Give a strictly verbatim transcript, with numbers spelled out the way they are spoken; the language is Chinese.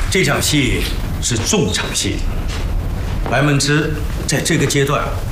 这场戏是重场戏，白梦之在这个阶段